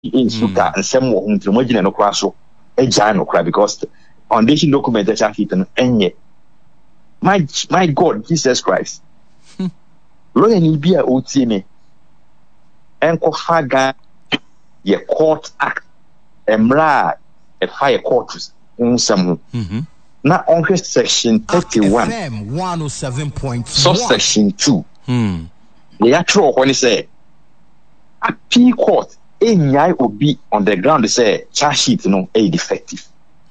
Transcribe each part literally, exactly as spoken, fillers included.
Suka and some more to imagine no crash a giant cry because foundation document that I keep and yet my my God Jesus Christ. Lawyer ni be a O T M and Kofaga ye court act emra a fire court on some now on section thirty-one one oh seven point subsection two the actual when he say appeal court any will be on the ground they say charge sheet no a defective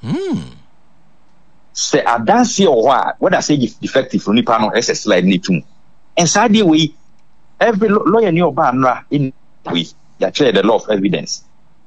say I don't see or what what I say defective from nipa no S S slide need to and sadly we every lawyer knew about in we that trade the law of evidence.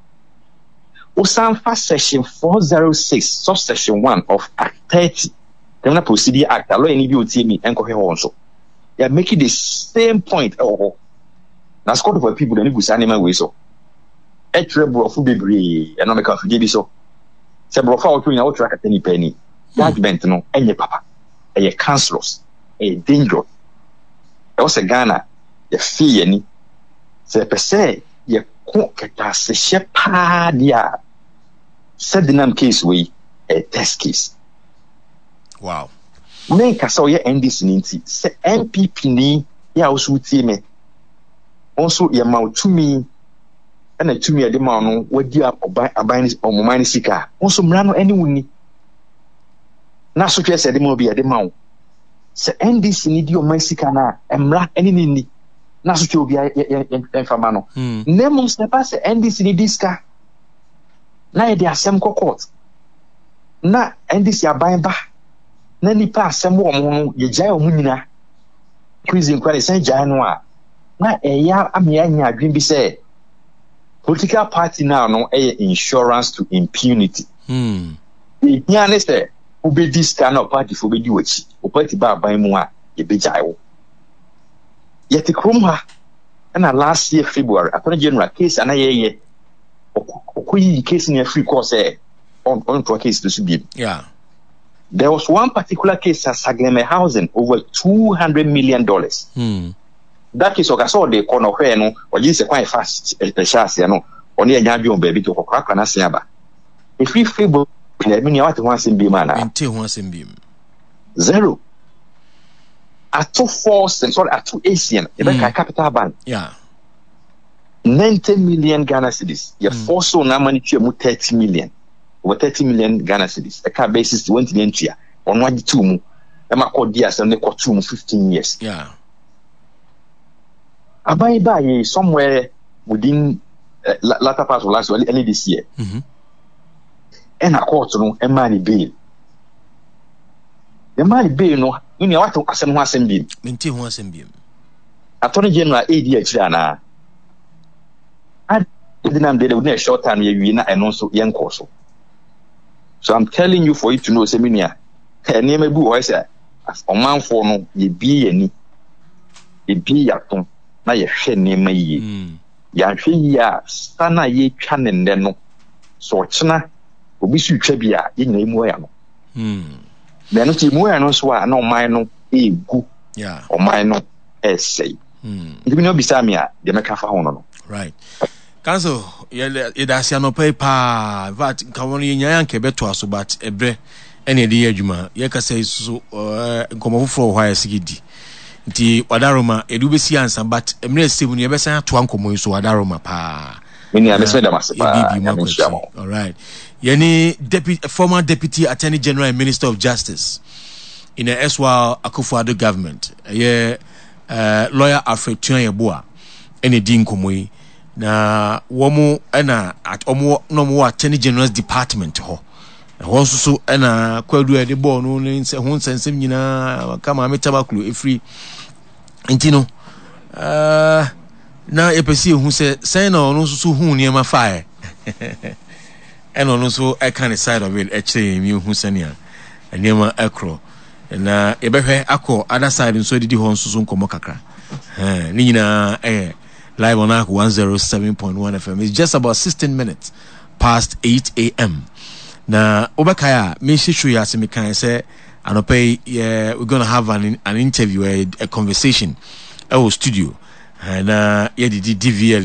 Usanfa section four oh six subsection one of Act thirty Criminal Procedure Act a lawyer need you to me and cohere also. They are making the same point. Oh, now scored for people that need to animal way so. A treble of bebre and no make forgive so. Several foul to our track at any penny. Judgment no any papa. A councillors a danger. There was a Ghana, the fee any. Say per se, ye cook at se shepadia. Said the name case we a test case. Wow. Make us all ye end this in say M P P ni ya also me. Also ye mouth to me and a to me at the man what dear a binds or mine sika. Also mrano anyone. Na so just said the mobile at the mount. Say end this in your my sika na emra any ni. Na so to be a famano. Nemo step say end this in this car. Na de asem court na ndisi aban ba na nipa asem wo mo ye gyan omu nyina prison kwale san gyan no a na eya amia nya adwin bi say political party now no e insurance to impunity hmm nya ne say obedi scan of party fo bedi wachi o party ba aban mu a ye be gyan wo yeti krom ha na last year February upon general case ana ye ye Okoyi case in a free course on on to a case to be. Yeah. There was one particular case at Sagleme Housing over two hundred million dollars. Hmm. That case I saw the corner where no or you say quite fast a chassis no only a young baby to crack and asiaba. If we fable I mean you want to once in be man. Until once in beam. Zero. At two force and sorry at two Asian, the capital bank. Yeah. ninety million Ghana cedis. You mm. force so now money to thirty million. Over thirty million Ghana cedis. A car basis to twenty entry. On one two mu. Emma called dears and they called two fifteen years. Yeah. I buy by somewhere within uh, latter part of last year, early this year. Mm-hmm. And I called to know a money bill. The money bill no you know what to asem one sem bill. Maintain one sem bill. Attorney General A D H na I didn't they would a short time you and also young course. So I'm telling you for you to know seminia. Her name bu say as a man for no ye be any ye be yaton na ye hwe name ye. Ya hwe ya sana ye twa ne nde no. So chena obi su twa bia ye nyina mu ya no. Hmm. Then no ti mu ya no so a na o man no e gu. Yeah. O man no e say. Hmm. Ndi no bisa me a de meka fa ho no. Right. Council, yɛda no pay pa vat kawon ye nyan ke beto aso but ebre ene de adwuma ye kasa so nkomo foforo hwa yasigidi nti wadaroma edu besi ansa but emre stem no yebesa ato nkomo so wadaroma pa mini amesme da masepa all right yeni deputy former deputy attorney general and minister of justice in the Eswa Akufo-Addo government ye uh, lawyer Alfred Tuan-Yeboah ene di nkomo yi na womo ena at omo no mo attorney general's department ho na ho so ena kwadu e de ball no nse ho nsensem nyina kama metabakulu efri ntino uh na epesi hu se sen na ono so hu niema fae ena ono so I can side of it actually mi hu senia niema ekro na ebehwe akọ other side nso didi ho nso so nkomo kakra eh ni nyina eh live on A Q one oh seven point one F M. It's just about sixteen minutes past eight a.m. Now, Obakaya, me shishu ya se me kan say anope yeah, we're gonna have an an interview, a, a conversation at our studio. And uh yeah, the D V L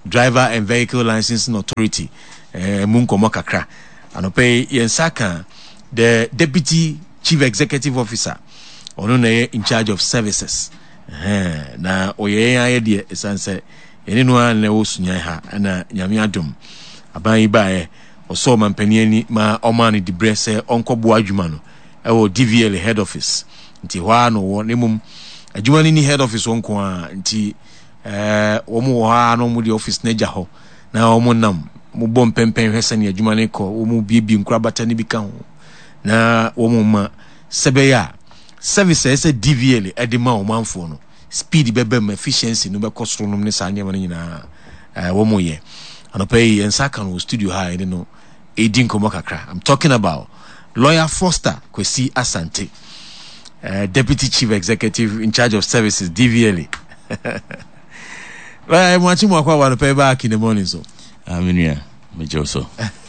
Driver and Vehicle Licensing Authority, uh, Munkomo Kakra. And pay Yensaka, the Deputy Chief Executive Officer, Onone in charge of services. Uh, na oye idea esanse ene no an le osunya ha na nyame adom aban bae oso mampaniani ma omani di brese onkobo adwuma no e wo D V L head office nti hwa no wo nemum adwuma ni head office wonko a nti eh wo mu ha no mu di office na gya ho na wo mu nam mu bom pempen hwese ne adwuma ne ko wo mu biebi nkura bata ne bi ka ho na wo mu ma sebeya services D V L edema o manfo no speed bebe efficiency no be kosoro no ne sa nyama no nyina eh wo mo ye anopai ensaka no studio ha ene no edin komo kakra. I'm talking about Lawyer Foster Kwesi Asante, uh, Deputy Chief Executive in charge of services D V L. Well, I'm watching more kwa wano pay back in the morning so I'm in here me joso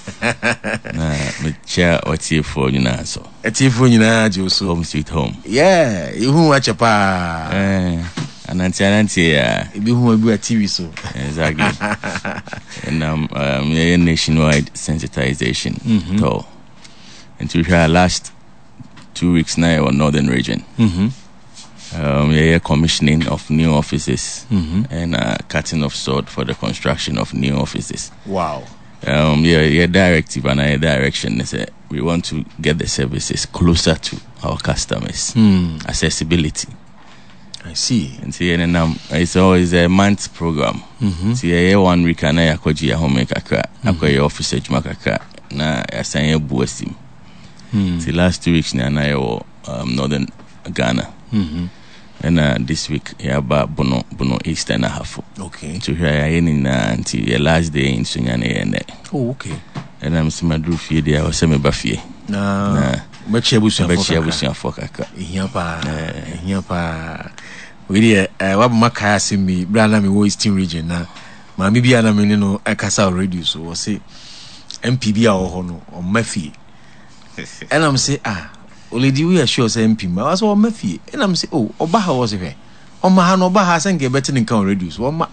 na me chair oti for you na so eti for you na joso home sweet home. Yeah, you who watch pa eh ananti ananti ya ibi who be T V so exactly. And um um yeah, nationwide sensitization mm-hmm. so and to our last two weeks now on northern region. Mhm. Um yeah, commissioning of new offices mm-hmm. and uh, cutting of sword for the construction of new offices. Wow. Um, yeah, yeah, directive and a direction is uh, we want to get the services closer to our customers. Mm. Accessibility. I see. And see, and um, it's always a month program. Mm-hmm. See, yeah, one week and I koji ya home kakra, akwa office ejuma kakra na asanye buesim. See, last two weeks na na yo um northern Ghana. Mm-hmm. And uh, this week yeah, ba bono bono east and a half. Okay. So here I am in until the last day in Sunyane and oh, okay. and I'm some madru fie there or some bafie. Na mechi abusu mechi abusu afokaka. Ehia pa. Ehia pa. We dey eh wa maka asemi bra na me wo Eastern region na ma me bia na me no akasa already so we say M P bia wo ho no o mafie. And I'm say ah Oledi we are sure say M P ma was o mafie. And I'm say oh oba ha was he. O ma ha no oba ha say get better than can already so o ma.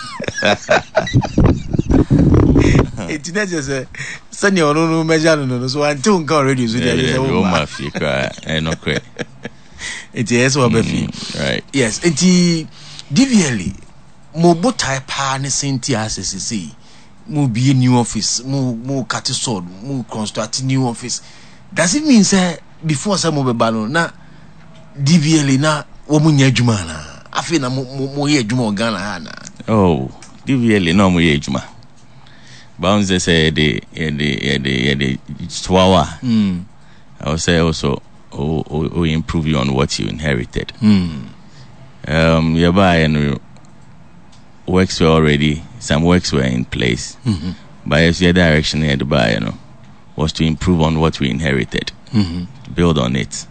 It is just a send your no measure no so until can already so there is o mafie cry and no cry. It is what be right. Yes, it D V L mo botai pa ne senti asese mo be new office mo mo cut sword mo construct new office. Does it mean say before some of the na D V L na wo munya adwuma na afi na mo mo ye adwuma Ghana na oh D V L no mo ye adwuma bounds they say the the the the swawa mm I would say also or, or, or improve you on what you inherited. mm um yeah by and works were already some works were in place mm-hmm. but as your direction here the buy you know was to improve on what we inherited. Mm-hmm. Build on it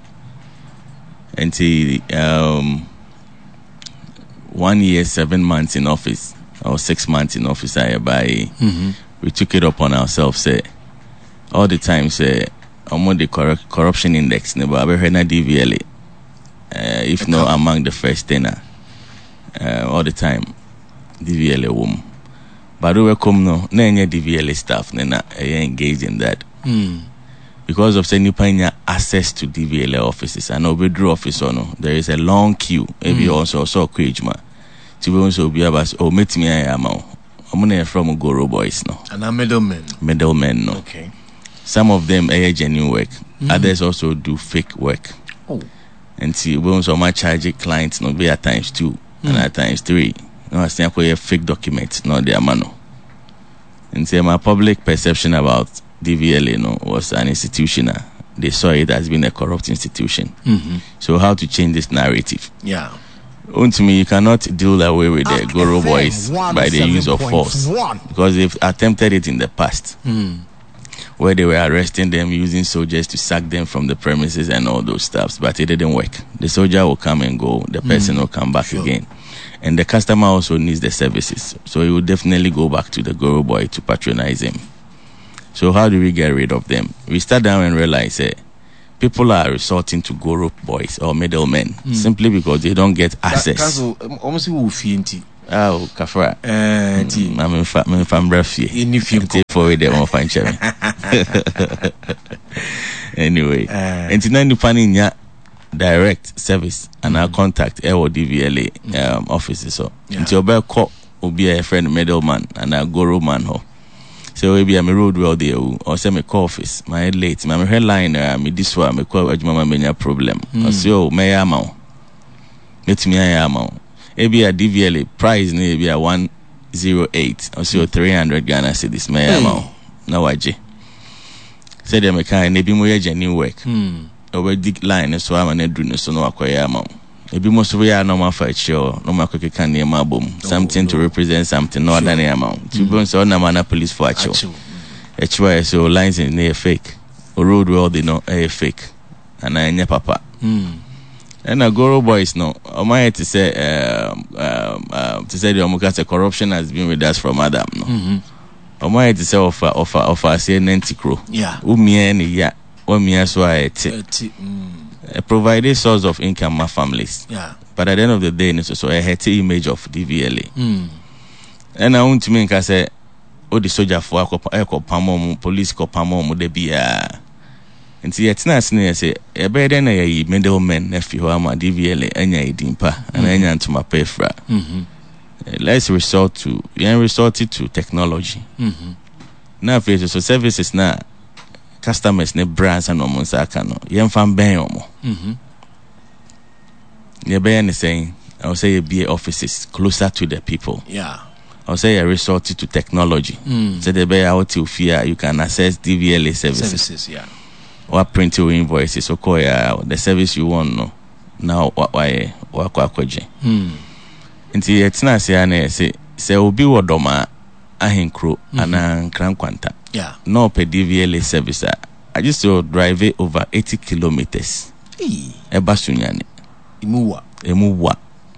until um one year seven months in office or six months in office I by mm-hmm. we took it upon ourselves say all the time say among the cor- corruption index never ever D V L uh, if not among the first ten uh, all the time D V L wom but we come no na any D V L staff na engaged in that. mm. Because of saying you access to D V L offices and overdraw office or no, there is a long queue. Maybe mm. also saw Kwijma. To be also be able to meet me. I am. I'm gonna from Goro boys no. And a middleman. Middlemen no. Okay. Some of them are genuine work. Mm-hmm. Others also do fake work. Oh. And see, we also might charge clients no be at times two mm. and at times three. No, I think we have fake documents, not their mano. And say my public perception about D V L you know, was an institution. Uh, they saw it as being a corrupt institution. Mm-hmm. So how to change this narrative? Yeah. To me, you cannot deal away with the Goro boys by the use of force because they've attempted it in the past, mm. where they were arresting them using soldiers to sack them from the premises and all those stuffs, but it didn't work. The soldier will come and go, the person mm. will come back sure. again. And the customer also needs the services. So he will definitely go back to the Goro boy to patronize him. So how do we get rid of them? We start down and realize eh, people are resorting to Goro boys or middlemen mm. simply because they don't get access. Almost Oh, Kafra. Eh, ti. I'm in fact, I'm from Brafie. In if you go for them, I'll find you. Anyway, Uh, and tonight you find ya direct service and our contact L D V L A um offices. So until your call will be a friend middleman and a guru man ho. So we be a road well there or say me call office. My late, my headline uh me this one me call mama menya problem. Or so may amount. Let me I amount. E be a D V L A price ne be a one zero eight or so three hundred Ghana cedis may amount. Now I J. Say them a kind maybe more genuine work. Hmm. Over dig line so I'm an edru so no acquire amount. Maybe most of we are normal fight show, no more quick can near my boom. Something to represent something, no than a amount. To go so na man police for a show. H Y so lines in near fake. Or road well they know a fake. And I near papa. Hmm. And a Goro boys no. Am I to say um um um to say the Omukase corruption has been with us from Adam no. Mhm. Am I to say offer offer offer say ninety crow. Yeah. Umi any ya. Umi so I Uh, ti- mm. uh, provide a source of income for families. Yeah. But at the end of the day, it's also a healthy image of D V L A. Hmm. And I want to mean, I say, oh, the soldier for a pamom, police co pamom, de be a. And see, it's not near say, a better than a middleman nephew, I'm a D V L A, and a dimpa, and any to my pay fra. Mhm. Let's resort to, yeah, resort to technology. Mhm. Now, for so services now, customers, ne brands and almost I can, young fan bang omo. Mhm. Yeah, Ben saying, I'll say be offices closer to the people. Yeah. I'll say a resort to technology. Mm. So the be out to fear you can access D V L A services. Services, yeah. Or print your invoices or call uh, the service you want no. Now what why what kwaje. Hmm. Nti etina se ana say say obi wodoma ahenkro ana nkran kwanta. Yeah. No per D V L A service. I just to drive it over eighty kilometers. Hey. Eba sunyane. Imuwa. Emuwa.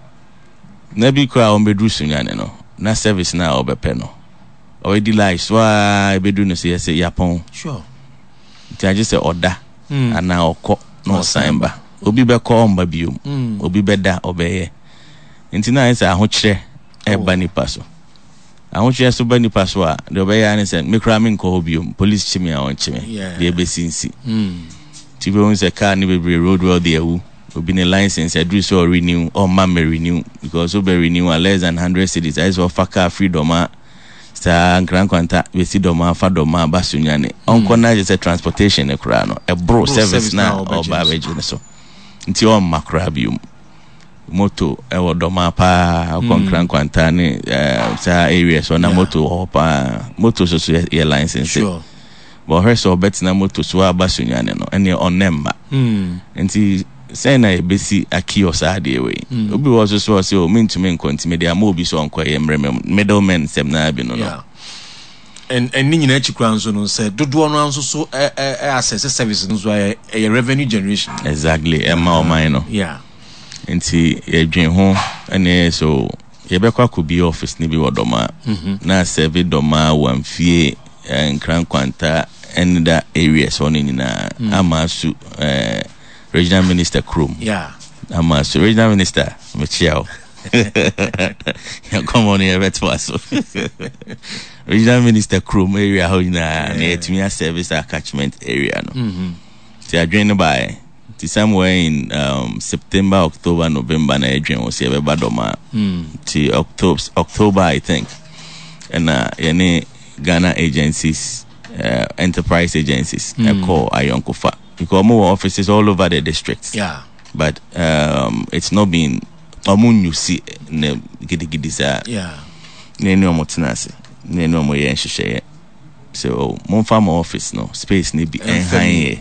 Na bi kwa ombedru sunyane no. Na service na obepe no. Already like so ebedu no say say yapon. Sure. Ti aje say oda Mm. ana okọ no sign obi be call mba biom. Mm. Obi beda obeye. Nti na say ahokyere eba nipa so. Ahokyere so ba nipa so a de obeye an say mekra me nko biom police chimi a on chimi. Yeah. De be sinsi. Mm. Ti be on say car ni be road well there wu. Obi ne license adu so renew or ma me renew because obi renew a less than one hundred cedis. I so faka freedom a sa grand kwanta we see doma fa doma basunyane onko na je transportation e kura no e bro service na oba beji so nti on makra bium moto e wodoma pa on grand kwanta ni sa area so na moto opa moto so so e license Sure. but her so bet na moto so abasunyane no ene onemma Hmm. nti say na ebesi akiosa ade we obi was so say o mean to me continue dey am obi so onko ye middleman sem na abi no no. Yeah. And and ni nyina chikura nso no say dodo no nso so eh eh access service nso eh eh, revenue generation. Exactly emma o man no. Yeah. Nti ye dwen ho ene so ye be kwa ko bi office ni bi wodoma na serve doma wamfie nkran kwanta and that area so ni na amasu eh regional minister Krum. Yeah. Amasu regional minister Michelle. Yeah, come on here, let's pass. Regional Minister Krum area how na near to me service a catchment area no. Mhm. So I joined by to somewhere in um September, October, November na join was here by Doma. Mm. To October October I think. And uh any Ghana agencies, uh, enterprise agencies, mm. I call Ayonkofa. Because more offices all over the districts. Yeah. But um it's not been amun you see ne gidi gidi sa Yeah. ne no motenase ne no mo ye nhihye so mon farm office no space ne bi enhan ye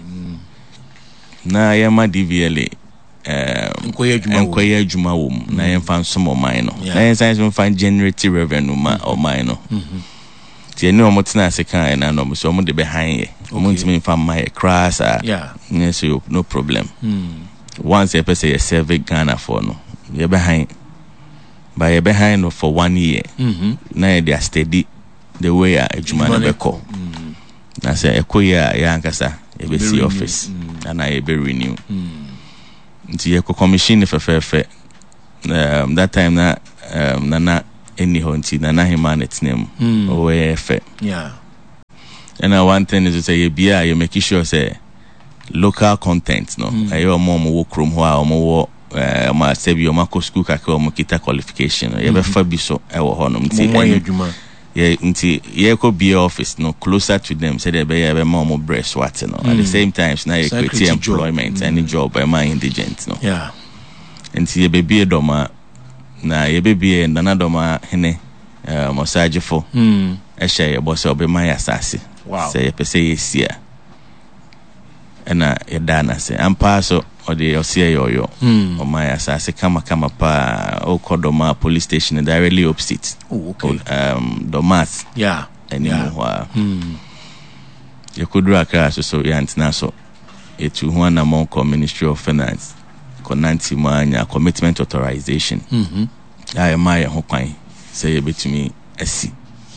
na ye ma D V L A um Nkoye adwuma wo. enkoye adwuma wo na ye fan som o man no Yeah. na ye san fan generative revenue ma o man no ti ne o motenase kan na no so mo de be han ye o mo ntimi fan ma ye crash a Yeah. yes so no problem. Hmm. Once you say you serve Ghana for no you behind but you behind no for one year. Mhm. Now they are steady the way a juma na beko na say ekoya ya ankasa e be see office and I be renew nti ye ko commission fe fe fe um that time na um na na any hunting na na him and name Mm. or efe. Yeah. And uh, one thing is to say, yeah, you make sure say local content, no. Mm. Ayo mo mo work room ho a mo wo eh ma say bi o ma ko school kakra o mo kita qualification. You be fa bi so e wo ho no nti. Mo mo adwuma. Yeah, nti ye ko be office no closer to them say they be e be mo mo breast what no. At the same time, now you create employment and mm. job by my indigent no. Yeah. Nti ye be be doma na ye be be nana doma hene eh massage for. Mm. E share ye boss obe my asase. Wow. Say ye pese yes here. Ena ye dana say ampa so ode osie yoyo Mm. o my asase kama kama pa o kodoma police station directly opposite. Oh, okay. Um Domas Yeah. anymore. Yeah. Mm. You could raka so so yantina so etu ho na mon Ministry of Finance konanti manya commitment authorization. Mhm. Aye my ho kwan say betumi asi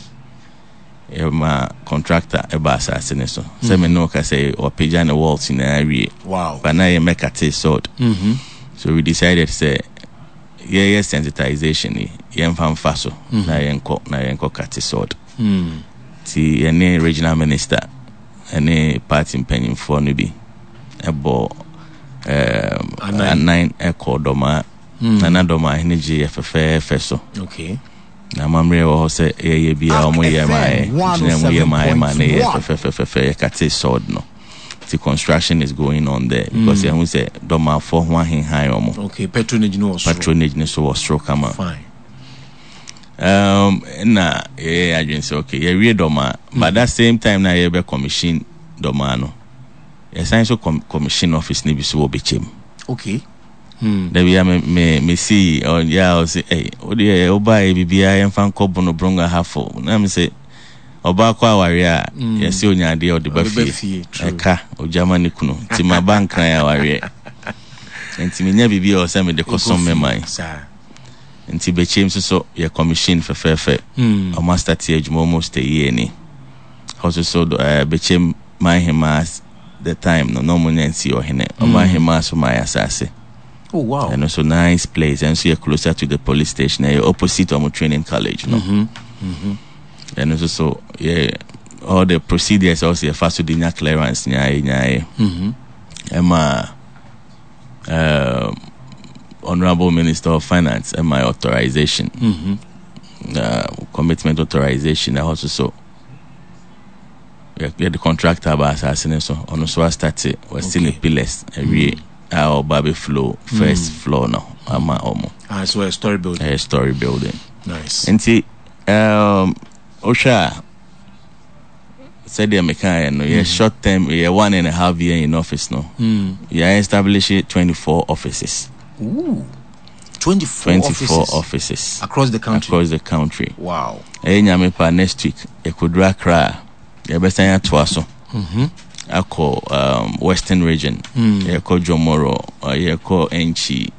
ma contractor eba asase ne so say me no ka say o page na walls in area. Wow. But now you make a taste sword. Mhm. So we decided say yeah yeah sensitization ni yen fan faso na yen ko na yen ko cut sword. Mm. Ti any regional minister any party mpanyimfo no bi ebo um a nine echo doma na doma hene G F F F so. Okay. Na mamre wo say ye bia o mo ye mai na mo ye mai ma na ye F F F ye cut sword no. The construction is going on there because mm. you say doma for one hin high omo. Okay, patronage no was Patronage no so was stroke ama. Fine. Um na yeah agency okay yeah we doma mm. but that same time na you be commission doma no yes I so com- commission office ni bi so obechem Okay. Hmm. There we me me me see or yeah I say hey odi e oba e bibia e mfa nkobo no bronga hafo na me say oba kwa aware a yes onya de o de ba fie eka o Germany kuno ti ma bank na ya aware enti me nya bibia o say me de kosom me mai Sir. Nti bechem so so your commission for fair fair. Mm. O master age almost a year ni. Also so uh, bechem my himas the time no no money nsi o hene. O my himas my asase. Oh wow. And also nice place and so you're closer to the police station. You're opposite of training college, no. Mhm. Mhm. And also so yeah all the procedures also you fast to the clearance nya nya. Mhm. Emma um Honorable Minister of Finance and my authorization, Mm-hmm. uh, commitment authorization. I also so yeah, yeah, the contractor about assassin so on so I started was still in pillars every our baby floor first floor now. I'm almost Ah, so a story building. a story building. Nice. And see, um, Osha said the American no, yeah, short term, yeah, one and a half year in office no. Mm. Yeah, establishing twenty-four offices. Ooh. twenty-four, twenty-four offices, offices across the country. across the country. Wow. Eh nyame pa next week e kudra kra e besan atwa so. Mhm. Ako um Western region. Mm. E ko Jomoro, e ko Enchi.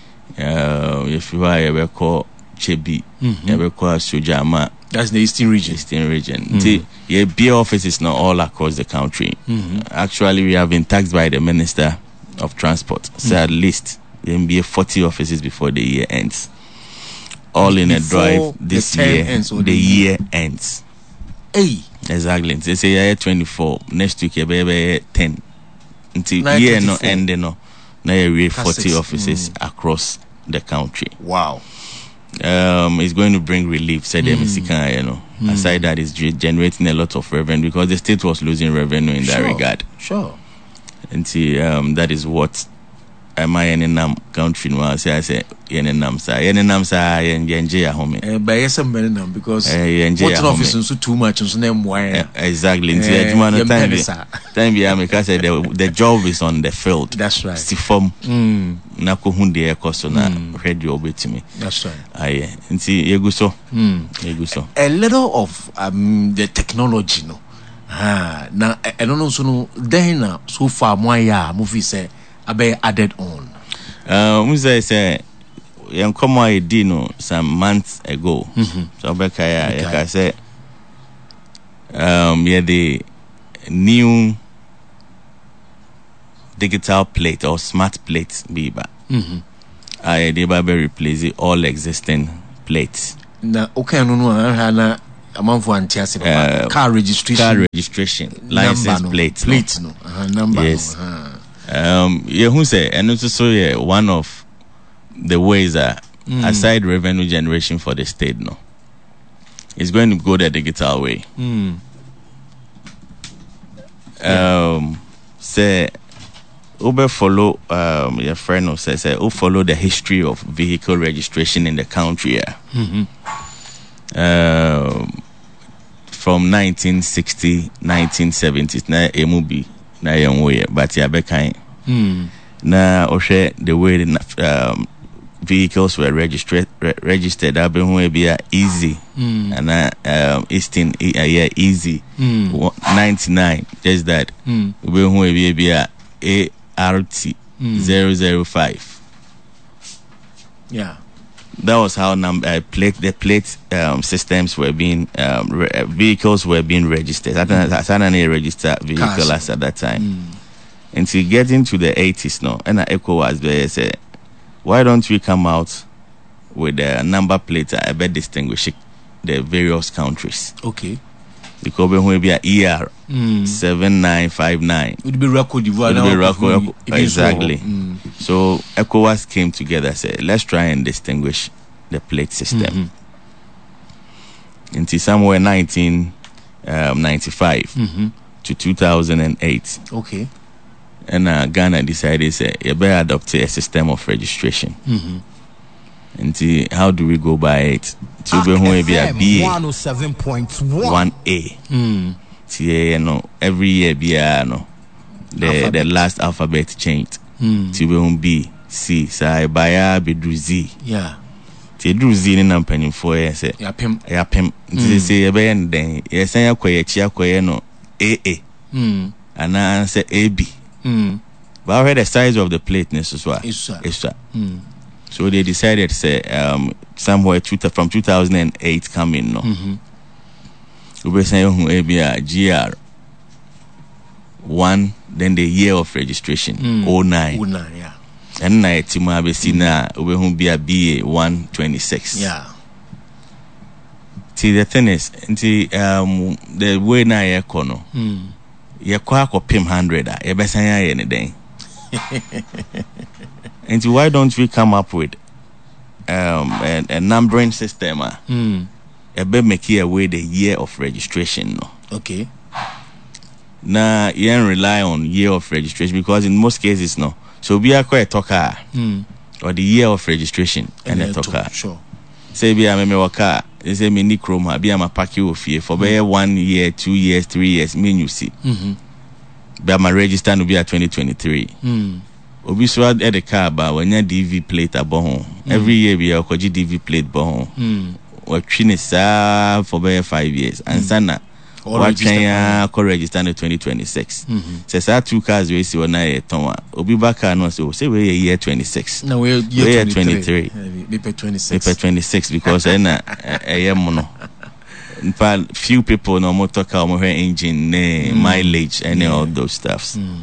Uh if you are e ko Chebi, e ko Asujama. That's the Eastern region. Eastern region. Mm. The yeah, B offices not all across the country. Mm-hmm. Actually, we have been taxed by the Minister of Transport. So mm. at least there will be forty offices before the year ends. All in before a drive this the year. Ends, the, the year ends. Hey. Exactly. They say yeah twenty-four. Next week yeah ten. Until year no end no. Now you forty offices mm. across the country. Wow. Um, it's going to bring relief, said the mm. you know. Mm. Aside that, it's generating a lot of revenue because the state was losing revenue in sure. that regard. Sure. And see, um, that is what am I in a country? No, I say, I say, in a namsa, in a namsa, in Yenjia home. By yes, I'm better because what office is too much and so name why exactly. And see, time, time, yeah, because the the job is on the field. That's right. See, from Nako Hundi, Koso, na radio bit me. That's right. Aye, and see, Yeguso, Yeguso. A little of um the technology, no. Ah, now I don't know. So no, then so far, my ya movie say I be added on. Uh, Musa say, "Young come I did no some months ago." Mm-hmm. So Bekaya, okay. Like I say, um, yeah, the new digital plate or smart plate, biba. Mm-hmm. I did by replace all existing plates. na okay no no na amanfo antiase Uh, car registration car registration, license no, plate, plate no, uh, number Yes. no, uh. Um, yeah, who say, and also so yeah, one of the ways that aside revenue generation for the state, no, is going to go the digital way. Mm. Um, say, Uber follow um your friend who says say, who follow the history of vehicle registration in the country. Yeah. Mm-hmm. Um, from nineteen sixty, nineteen seventy, na emubi na young way, but yeah, be kind. Mm. Na oshe the way the um, vehicles were registered re- registered that be who be easy Mm. and uh, um easting uh, yeah easy Mm. ninety-nine just that Mm. be who be be A R T zero zero five. Yeah. That was how num- uh, plate the plate um, systems were being um, re- uh, vehicles were being registered. I don't I don't know register vehicle Cars. as at that time. Mm. Until getting to the eighties now, and Echo was there say, why don't we come out with a number plate that better distinguish the various countries? Okay. Because when we be a E R Mm. seven nine five nine. Would be record Would be record- exactly. Mm. So ECOWAS came together, said, let's try and distinguish the plate system. Mm-hmm. Until somewhere nineteen ninety-five Mm-hmm. to two thousand eight. Okay. And uh, Ghana decided, say, you better adopt a system of registration. Mm-hmm. And see, how do we go by it? To be who be a B A one oh seven point one. one A. Mm. See, you know, every year be a no. The Alphabet. the last alphabet changed. Mm. To be who B, C, say by be do Z. Yeah. To do Z in a penny for you say. Yeah, pim. Ya pem. They say you be and then you say you kwa chia kwa no A A. Mm. And I say A B. Mm. But I heard the size of the plate necessary. It's uh, It's that. mm. So they decided, say, um, somewhere two, from two thousand eight coming, no. Mm-hmm. We were saying, A B R, G R, one, then the year of registration, Mm. oh nine. Una, yeah. And now, Tima Besina, we will be a B A one twenty-six. Yeah. See, the thing is, until, um, the way now, you kono, Mm. you quack or pim hundred, you better say anything. And so why don't we come up with um, a, a numbering system? Uh, Mm. a bit make it away the year of registration. No, Okay. now you don't rely on year of registration because in most cases, no. So we are quite a talker Mm. or the year of registration and, then a talker. to- Sure. Say be a me me waka. They say me ni chroma. Be a ma pack you here for be one year, two years, three years. Me you see. Mm-hmm. Be my register no be a twenty twenty-three. Mm. Obi so at the car ba when your D V plate abon. Every year be a koji D V plate bon. Mm. Watching ne saa for be five years and sana Or what register can ko register in twenty twenty-six. Mm-hmm. Say saa two cars we see one na ton obi baka no say say we year twenty-six. Now we're We're year at twenty-three. twenty-three. Paper twenty-six. Paper twenty-six because eh na eh mo no. In fact, few people no motor car mo engine ne mileage and all those stuffs. Mm.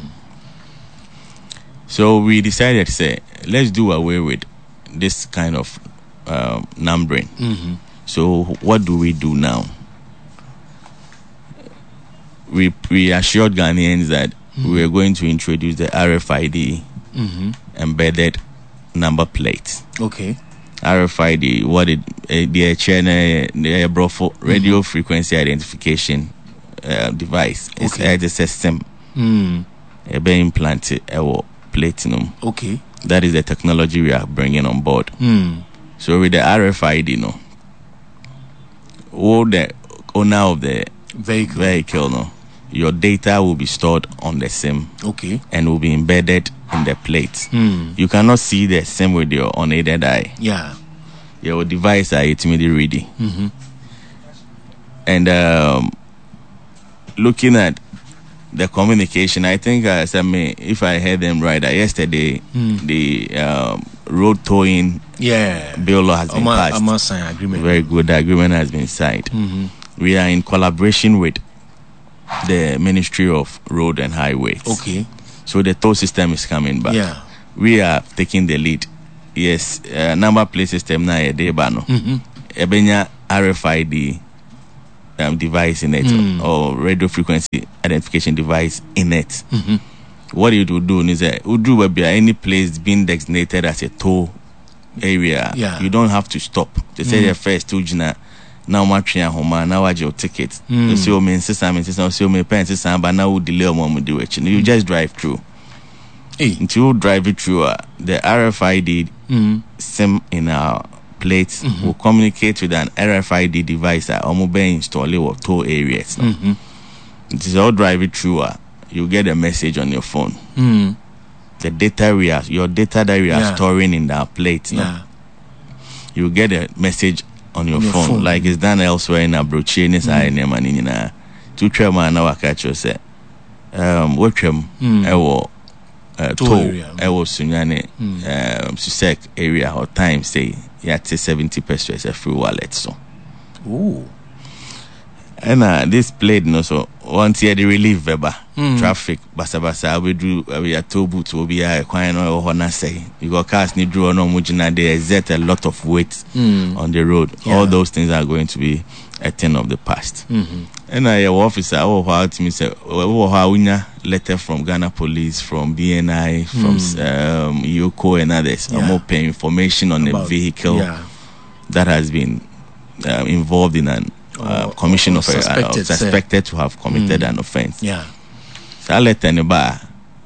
So we decided say let's do away with this kind of um, numbering. Mm-hmm. So what do we do now? We we assured Ghanaians that Mm-hmm. we are going to introduce the R F I D Mm-hmm. embedded number plate. Okay. R F I D, what it uh, the channel the brofo radio frequency identification uh, device. It's Okay. a system Mm. uh, being implanted our platinum. Okay. That is the technology we are bringing on board. Mm. So with the R F I D, no, all the owner of the Vehicle. vehicle, no, your data will be stored on the SIM Okay. and will be embedded in the plate. Mm. You cannot see the SIM with your unaided eye. Yeah. Your device are ultimately ready. Mm-hmm. And um, looking at the communication, I think uh, some, if I heard them right, uh, yesterday Mm. the um, road towing Yeah. bill law has been I'm a, passed. I'm a sign agreement. Very good. The agreement has been signed. Mm-hmm. We are in collaboration with the Ministry of Road and Highways. Okay. So the toll system is coming back. Yeah. We are taking the lead. Yes, uh, number plate system na e dey ba no. Mm-hmm. ebenya R F I D um, device in it mm. or radio frequency identification device in it. Mm-hmm. What it will do is that would do be any place being designated as a toll area. Yeah. You don't have to stop. They say mm. the first two jina now matching at home now watch your ticket. Mm. You see your main system, main system, see your main parents system, but now we delay on do it. You just drive through. Hey. Until you drive it through, uh, the R F I D mm. SIM in our plates mm-hmm. will communicate with an R F I D device that will be installed or toll areas. No? Mm-hmm. It is all drive it through. Uh, you get a message on your phone. Mm. The data we are, your data that we are yeah. storing in our plate. No? Yeah. You get a message on your, on your phone, phone, like it's done elsewhere in Abrochi, in this area, man. To try man now, I catch you say, um, what them, I will. Uh, toll area. I was Sunyane, mm. um, Susek area or time say you had seventy pesos a free wallet. So, ooh, and uh, this played no so once you had the relief Weber mm. traffic basa basa we do we are toll booth will be a quite no or say you got cars need draw no mujina there exert a lot of weight mm. on the road. Yeah. All those things are going to be a thing of the past. Mm-hmm. And I, your officer, oh, how to me say, oh, how we letter from Ghana Police, from B N I, from mm. um, Yoko and others. Yeah. I'm open information on About, a vehicle yeah. that has been uh, involved in an uh, commission or, or of a, suspected, uh, suspected to have committed mm. an offense. Yeah. So I let anybody,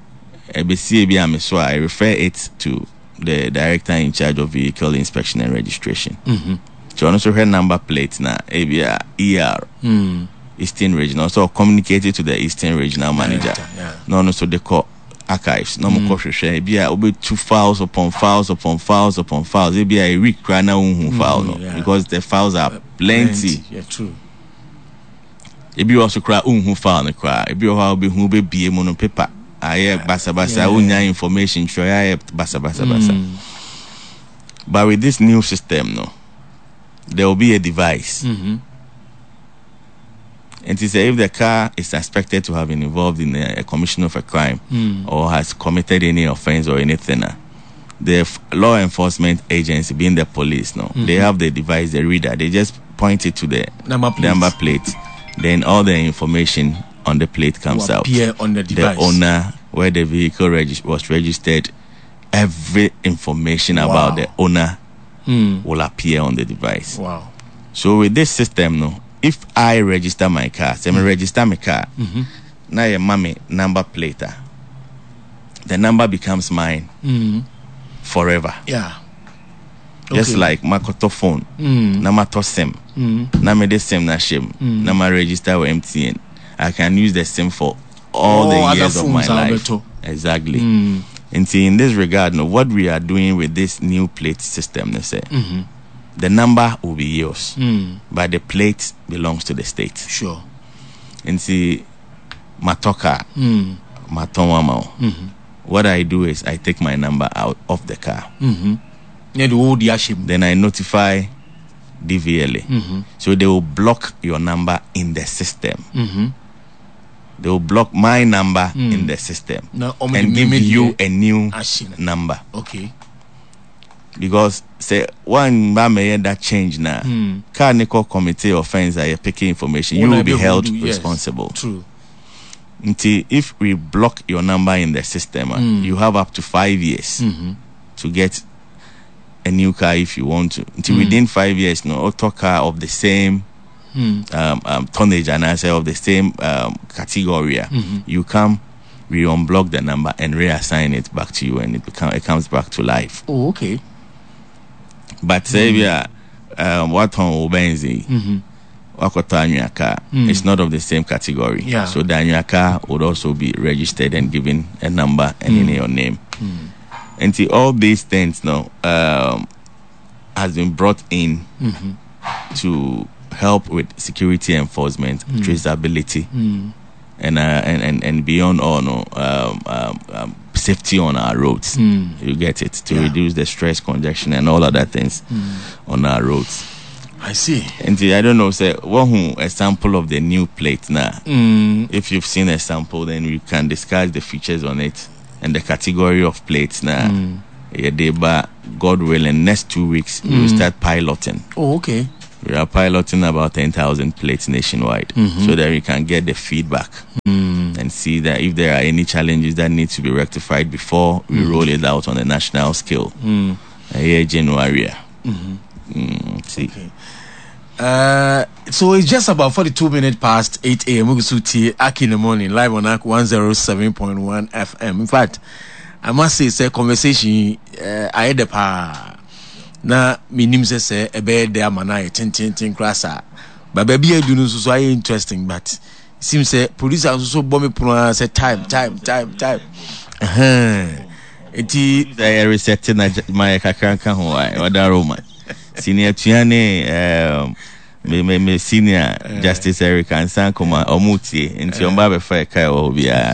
I refer it to the director in charge of vehicle inspection and registration. Mm-hmm. So also her number plate now, A B R E R. Mm. Eastern Regional, so communicated to the Eastern Regional Manager. Director, yeah. No, no, so they call archives. No more share. Be a be two files upon files upon files upon files. It be a week right now file no, yeah. because the files are uh, plenty. plenty. Yeah, true. It be also cry unhu file no cry. It be how be who be be mono paper. Aye basa basa unya information show aye basa basa basa. But with this new system, no, there will be a device. Mm-hmm. And to say if the car is suspected to have been involved in a, a commission of a crime mm. or has committed any offense or anything, uh, the f- law enforcement agency, being the police, no, mm-hmm. they have the device, the reader. They just point it to the number plate. number plate. Then all the information on the plate comes will out. Appear on the device. The owner, where the vehicle regi- was registered, every information wow. about the owner mm. will appear on the device. Wow. So with this system, no. If I register my car, say mm-hmm. I register my car, mm-hmm. now your mommy number plate, the number becomes mine mm-hmm. forever. Yeah. Just okay. like my koto phone, mm-hmm. na to sim, mm-hmm. na me the sim na shim, mm-hmm. na ma register with M T N. I can use the sim for all oh, the years of my life. Exactly. Mm-hmm. And see, in this regard, no, what we are doing with this new plate system, they say. Mm-hmm. The number will be yours, mm. but the plate belongs to the state. Sure. And see, matoka, mm. matomamo. Mm-hmm. What I do is I take my number out of the car. Mm-hmm. Then I notify D V L A. Mm-hmm. So they will block your number in the system. Mm-hmm. They will block my number mm. in the system no, and give you a new number. Okay. Because say one may that change now. Mm. Car nickel committee offense are picking information. You will be held do, yes. responsible. True. Until if we block your number in the system, mm. you have up to five years mm-hmm. to get a new car if you want to. Until mm. within five years, no auto car of the same mm. um, um, tonnage and I say of the same um, category, mm-hmm. you come, we unblock the number and reassign it back to you, and it become it comes back to life. Oh, okay. But say we are um, what on Ubenzi, Wakota car, it's not of the same category. Yeah. So the car would also be registered and given a number and mm. in your name. Mm. And see, all these things now um, has been brought in mm-hmm. to help with security enforcement, mm. traceability, mm. and, uh, and and and beyond all, no, um, um, um, safety on our roads. Mm. You get it, to yeah. reduce the stress, congestion, and all other things mm. on our roads. I see. And see, I don't know, say one a sample of the new plate now. Mm. If you've seen a sample, then we can discuss the features on it and the category of plates now. Mm. Yeah, they, but God willing, next two weeks mm. we will start piloting. Oh, okay. We are piloting about ten thousand plates nationwide, mm-hmm. so that we can get the feedback mm. and see that if there are any challenges that need to be rectified before we mm. roll it out on a national scale. Mm. Uh, here, January. Mm-hmm. Mm, see. Okay. Uh, so it's just about forty-two minutes past eight a.m. Mugusuti Aki in the morning, live on A K one oh seven point one F M. In fact, I must say, it's a conversation uh, I had a pa. Na minim se se ebe de amana ten ten ten klasa ba ba bia du no so ay interesting, but it seems say producer so bomb me say time time time time eh eti they reset na my kakranka ho ai oda roma senior tuane um me me me senior Justice Eric Ansan koma omutie enti on ba be fa kai o bia.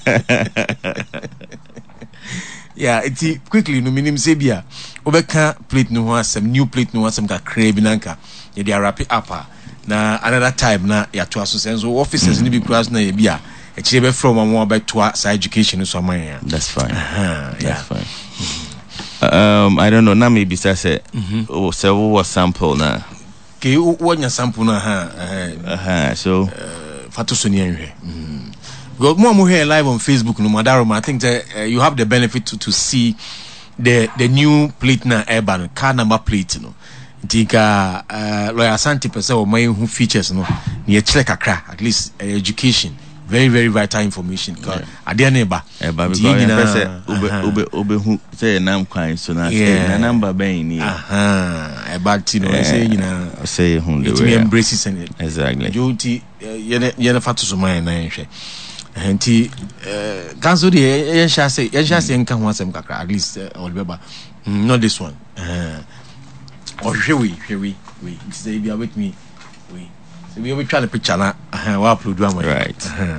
Yeah, eti quickly no minim se bia obeka plate no ho asem new plate no asem ka crave nanka ye dey wrap it up na another time na ya to aso sense officers ni bi class na ye bia e chire be from am ba to sa education so man ya. That's fine. Uh-huh, That's yeah. fine. Mm-hmm. um I don't know, na maybe say say oh say what sample na ke wo nya sample na ha uh-huh so uh, fatu so ni enhwe mhm go more more here live on Facebook no madaro. I think that uh, you have the benefit to to see the the new plate na urban car number plate no diga uh lawyer Santi pese o my who features no near check kakra at least uh, education very very vital information because ade na ba e ba because pese ube ube ube who say nam kwan so na say na number ben ni aha e ba ti no say nyina say who the way embraces and exactly duty ye ye na fatu so man na nhwe enti uh ganso de ye sha say ye sha say nka ho asem kakra at least all beba not this one uh or hwewi hwewi we say be with me we so we be trying to picture na uh wa upload one right uh-huh.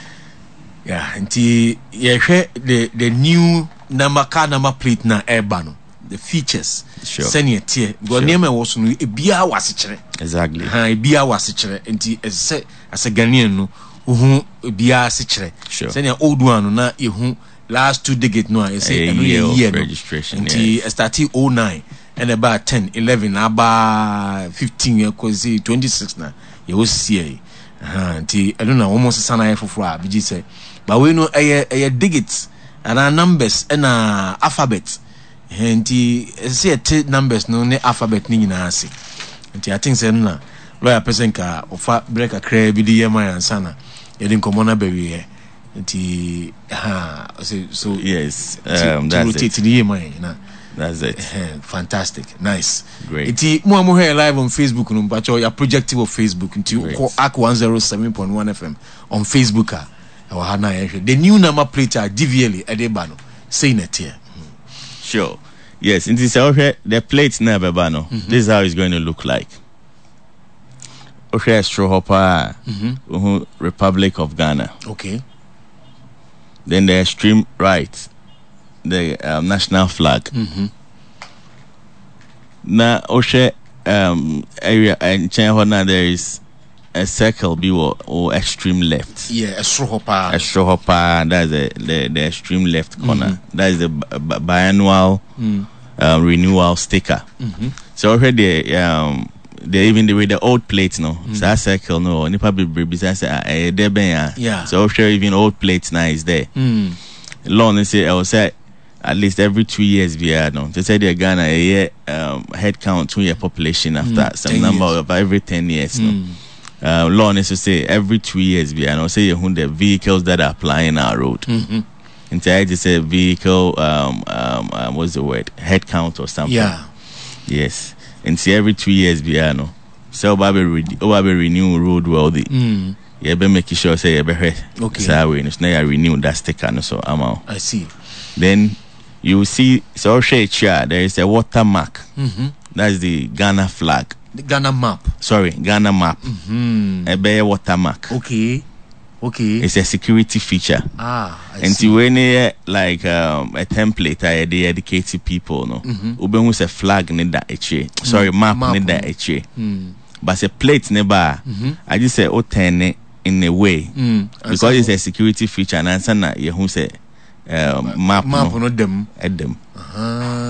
Yeah, enti ye hwe the the new number car number plate na urban the features sure senior tier go name e wo so no e bia wase kire exactly ha e bia wase kire enti ese ase Ghanaian no uhu bia se kire senior old one na ehu last two digit no I say every year, year no. registration until yeah. starting oh nine and about ten eleven about fifteen year cause twenty-six na you will see uh until I don't know almost sana for for biji say but we know a a digits and our numbers and our alphabet until say t numbers no ne alphabet ni nyina ase until I think say na lawyer person ka ofa break a cray bi di yema ansana yedin komona baby here until ha so yes um that's it the yema na that's it fantastic nice great iti mo mo here live on Facebook no but your projective of Facebook until A K one oh seven point one F M on Facebook ah the new number plate are D V L edeba no say net here sure yes in this okay the plate na beba no mm-hmm. This is how it's going to look like. Okay, straw hopper mm-hmm. uh, Republic of Ghana, okay, then the extreme right the um, national flag mm-hmm. na okay um area and China there is a circle be or, or extreme left. Yeah, a straw hopper. A straw hopper. That's the, the the extreme left corner. Mm-hmm. That is the b- b- biannual mm. um, renewal sticker. Mm-hmm. So already um they even the way the old plates no. Mm-hmm. So that circle no. Ni probably besides eh there ben yeah. So sure even old plates now is there. Mm. Long they say I will say at least every two years we are no. They say they Ghana a year um head count to your population after mm. some number years. Of every ten years mm. no. Uh, law is to say every two years we are say you the vehicles that are plying our road. Mm-hmm. Inside just say vehicle um, um um what's the word head count or something. Yeah. Yes. And see every two years we are no. So baby re- oh baby renew road wealthy. Mm. Yeah, be make sure say you be okay. So we no now renew that sticker no so I'm out. I see. Then you see so share there is a watermark. Mm-hmm. That's the Ghana flag. The Ghana map. Sorry, Ghana map. Mm-hmm. A bear watermark. Okay. Okay. It's a security feature. Ah, I and see. And when you like um, a template, I they educated people, no. Mm-hmm. Ube who's a flag ne da eche. Sorry, map, map ne da eche. Mm. But a plate ne ba. Mm-hmm. I just say o ten in a way mm. because so, it's a security feature. And answer na you who say uh, map map no no them at them. Uh-huh.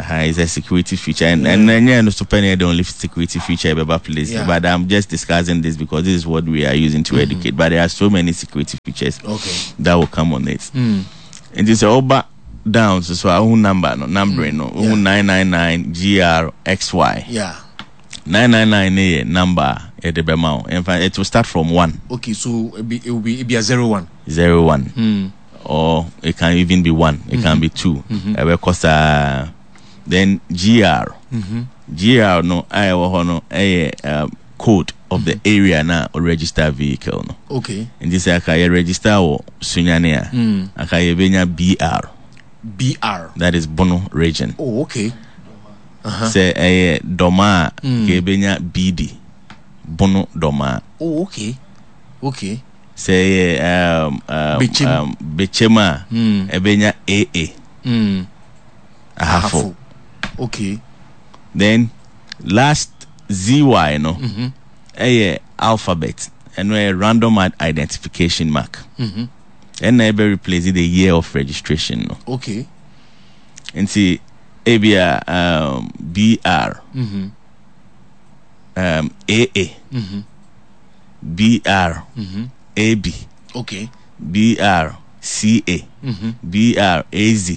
Uh, it's a security feature, and yeah. and then yeah, no super the only security feature ever place. Yeah. But I'm just discussing this because this is what we are using to mm-hmm. educate. But there are so many security features okay. that will come on it. Mm. And it's all back down. So, so our own number, no number, mm. no yeah. nine nine nine G R X Y. Yeah. Nine nine nine a number at the Bemau. In fact, it will start from one. Okay, so it, be, it will be it be a zero one. Zero one. Mm. Or it can even be one. It mm-hmm. can be two. Mm-hmm. Uh, because uh, then G R. Mm-hmm. G R no I no a um, code of mm-hmm. the area now or register vehicle no. Okay. And this aka you register or Sunyania. Mm. Aka you benya B R. B R. That is Bono region. Oh, okay. Uh-huh. Say a Doma Mm. ke benya B D. Bono Doma. Oh, okay. Okay. Say um um Bichim. um Bichema Mm. ebenya A A. Mm. Ahafo. Okay. Then last Z Y no Mm-hmm. a alphabet and a random ad- identification mark. Mm-hmm. And never replace the year of registration no. Okay. And see A B R um B R Mm-hmm. um A A Mm-hmm. B R Mm-hmm. A B Okay. B R C A Mm-hmm. B R A Z.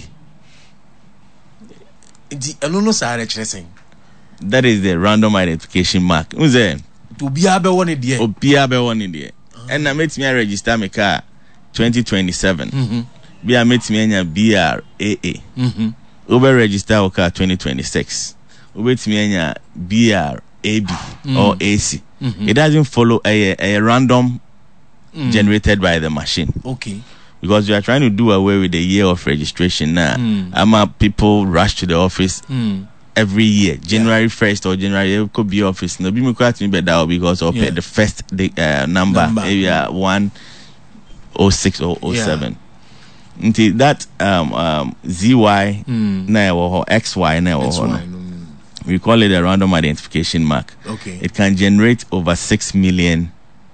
The anono sa rechereching. That is the random identification mark. Who's there? To be able one idea. Obia be one in there. And I made me register my car twenty twenty-seven. Mm-hmm. Be I made me B R A A. Mm-hmm. Uber register our car twenty twenty-six. Uber me B R A B mm-hmm. or A C. Mm-hmm. It doesn't follow a, a random mm. generated by the machine. Okay. Because we are trying to do away with the year of registration now. Mm. Ama people rush to the office Mm. every year, January first or January, it could be office. No, be me quite me better because of Yeah. the first the, uh, number, Number. maybe uh, one oh six or oh seven. Until that um um Z Y Mm. na or X Y na That's or why. no. Mm. We call it a random identification mark. Okay. It can generate over six million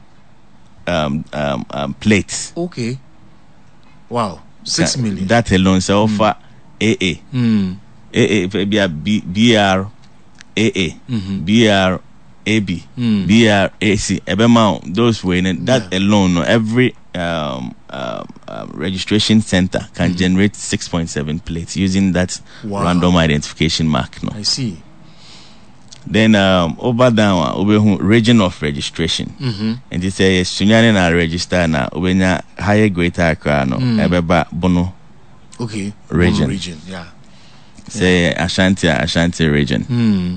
um um, um plates. Okay. Wow. Six That- million. That alone, so for A A. Mm. A A be a B B R A A Mhm. B R A B Mm. B R A C ebema those way and that Yeah. alone no, every um, um, um registration center can Mhm. generate six point seven plates using that Wow. random identification mark no. I see. Then um over down over region of registration Mm-hmm. and they say sunyane na register na obenya higher greater Accra no Mm. ebeba bono Okay. Region. One region. Yeah. say Ashanti Ashanti region. Mm.